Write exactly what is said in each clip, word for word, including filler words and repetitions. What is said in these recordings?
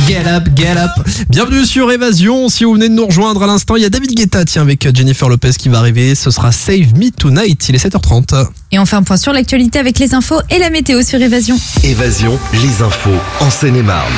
Get up, get up. Bienvenue sur Évasion. Si vous venez de nous rejoindre à l'instant, il y a David Guetta, tiens, avec Jennifer Lopez qui va arriver. Ce sera Save Me Tonight. Il est sept heures trente. Et on fait un point sur l'actualité avec les infos et la météo sur Évasion. Évasion, les infos en Seine-et-Marne.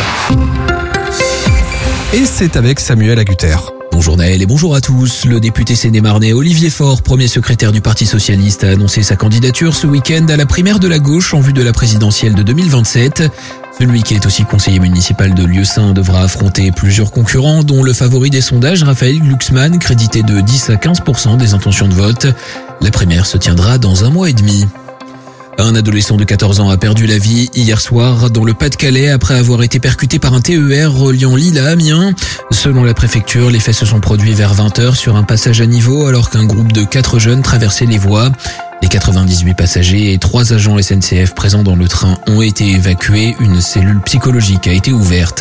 Et c'est avec Samuel Agutter. Bonjour Naël et bonjour à tous. Le député seine-et-marnais Olivier Faure, premier secrétaire du Parti Socialiste, a annoncé sa candidature ce week-end à la primaire de la gauche en vue de la présidentielle de deux mille vingt-sept. Celui qui est aussi conseiller municipal de Lieusaint devra affronter plusieurs concurrents, dont le favori des sondages, Raphaël Glucksmann, crédité de dix à quinze pour cent des intentions de vote. La primaire se tiendra dans un mois et demi. Un adolescent de quatorze ans a perdu la vie hier soir dans le Pas-de-Calais après avoir été percuté par un T E R reliant Lille à Amiens. Selon la préfecture, les faits se sont produits vers vingt heures sur un passage à niveau alors qu'un groupe de quatre jeunes traversait les voies. Les quatre-vingt-dix-huit passagers et trois agents S N C F présents dans le train ont été évacués. Une cellule psychologique a été ouverte.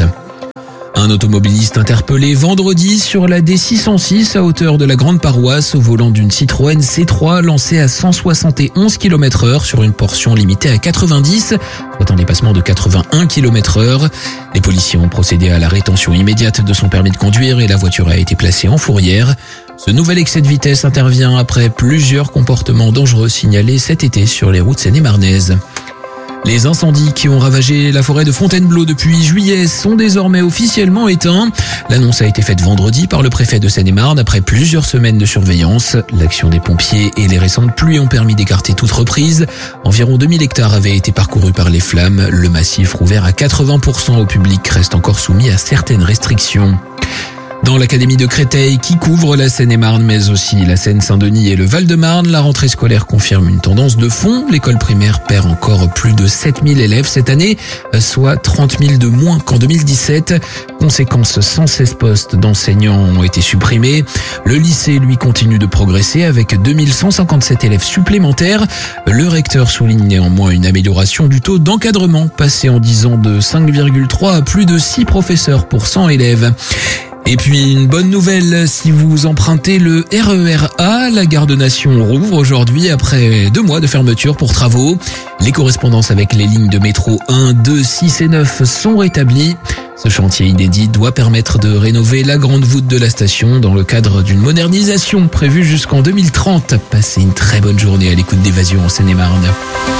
Un automobiliste interpellé vendredi sur la D six cent six à hauteur de la Grande Paroisse au volant d'une Citroën C trois lancée à cent soixante et onze kilomètres heure sur une portion limitée à quatre-vingt-dix, soit un dépassement de quatre-vingt-un kilomètres heure. Les policiers ont procédé à la rétention immédiate de son permis de conduire et la voiture a été placée en fourrière. Ce nouvel excès de vitesse intervient après plusieurs comportements dangereux signalés cet été sur les routes seine-et-marnaises. Les incendies qui ont ravagé la forêt de Fontainebleau depuis juillet sont désormais officiellement éteints. L'annonce a été faite vendredi par le préfet de Seine-et-Marne après plusieurs semaines de surveillance. L'action des pompiers et les récentes pluies ont permis d'écarter toute reprise. Environ deux mille hectares avaient été parcourus par les flammes. Le massif rouvert à quatre-vingts pour cent au public reste encore soumis à certaines restrictions. Dans l'académie de Créteil qui couvre la Seine-et-Marne mais aussi la Seine-Saint-Denis et le Val-de-Marne, la rentrée scolaire confirme une tendance de fond. L'école primaire perd encore plus de sept mille élèves cette année, soit trente mille de moins qu'en deux mille dix-sept. Conséquence, cent seize postes d'enseignants ont été supprimés. Le lycée, lui, continue de progresser avec deux mille cent cinquante-sept élèves supplémentaires. Le recteur souligne néanmoins une amélioration du taux d'encadrement, passé en dix ans de cinq virgule trois à plus de six professeurs pour cent élèves. Et puis une bonne nouvelle, si vous empruntez le R E R A, la Gare de Nation rouvre aujourd'hui après deux mois de fermeture pour travaux. Les correspondances avec les lignes de métro un, deux, six et neuf sont rétablies. Ce chantier inédit doit permettre de rénover la grande voûte de la station dans le cadre d'une modernisation prévue jusqu'en deux mille trente. Passez une très bonne journée à l'écoute d'Évasion en Seine-et-Marne.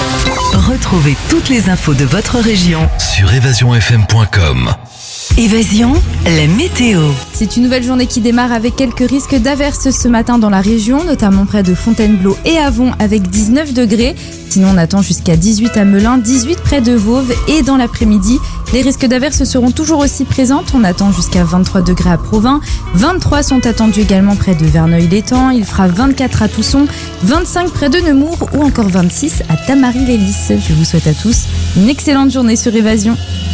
Retrouvez toutes les infos de votre région Sur évasion f m point com. Évasion, la météo. C'est une nouvelle journée qui démarre avec quelques risques d'averses ce matin dans la région, notamment près de Fontainebleau et Avon avec dix-neuf degrés. Sinon, on attend jusqu'à dix-huit à Melun, dix-huit près de Vauvre et dans l'après-midi, les risques d'averses seront toujours aussi présentes. On attend jusqu'à vingt-trois degrés à Provins, vingt-trois sont attendus également près de Verneuil-l'Étang, il fera vingt-quatre à Tousson, vingt-cinq près de Nemours ou encore vingt-six à Tamaris-les-Lys. Je vous souhaite à tous une excellente journée sur Évasion.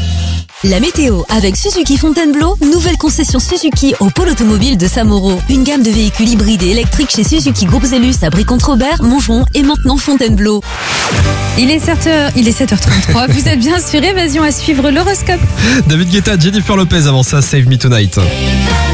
La météo avec Suzuki Fontainebleau, nouvelle concession Suzuki au pôle automobile de Samoro. Une gamme de véhicules hybrides et électriques chez Suzuki Groupe Zellus à Brie-Comte-Robert, Montgeron et maintenant Fontainebleau. Il est sept heures, il est sept heures trente-trois, vous êtes bien sur Évasion à suivre l'horoscope. David Guetta, Jennifer Lopez avant ça, Save Me Tonight.